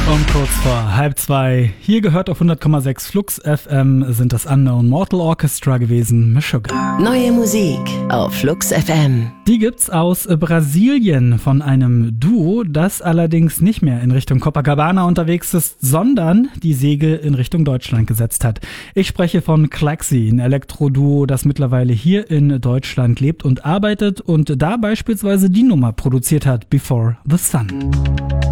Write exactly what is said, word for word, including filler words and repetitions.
Und kurz vor halb zwei, hier gehört auf hundert Komma sechs Flux F M, sind das Unknown Mortal Orchestra gewesen, Meshuggah. Neue Musik auf Flux F M. Die gibt's aus Brasilien von einem Duo, das allerdings nicht mehr in Richtung Copacabana unterwegs ist, sondern die Segel in Richtung Deutschland gesetzt hat. Ich spreche von Klaxi, ein Elektro-Duo, das mittlerweile hier in Deutschland lebt und arbeitet und da beispielsweise die Nummer produziert hat, Before the Sun.